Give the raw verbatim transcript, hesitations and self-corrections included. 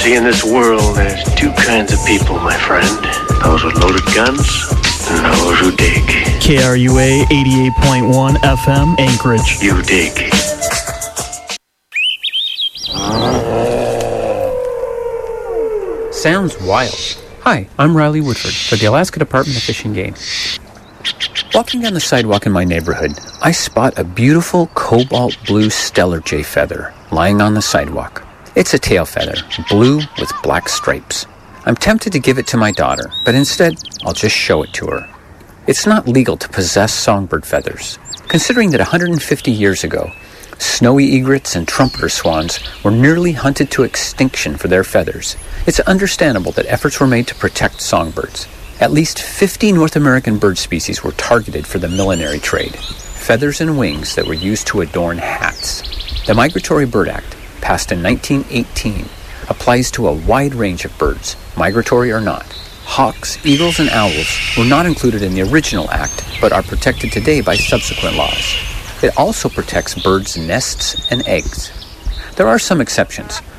See, in this world, there's two kinds of people, my friend. Those with loaded guns and those who dig. K R U A eighty-eight point one F M, Anchorage. You dig. Sounds wild. Hi, I'm Riley Woodford for the Alaska Department of Fish and Game. Walking down the sidewalk in my neighborhood, I spot a beautiful cobalt blue stellar jay feather lying on the sidewalk. It's a tail feather, blue with black stripes. I'm tempted to give it to my daughter, but instead, I'll just show it to her. It's not legal to possess songbird feathers, considering that one hundred fifty years ago, snowy egrets and trumpeter swans were nearly hunted to extinction for their feathers. It's understandable that efforts were made to protect songbirds. At least fifty North American bird species were targeted for the millinery trade, feathers and wings that were used to adorn hats. The Migratory Bird Act, passed in nineteen eighteen, applies to a wide range of birds, migratory or not. Hawks, eagles, and owls were not included in the original act, but are protected today by subsequent laws. It also protects birds' nests and eggs. There are some exceptions.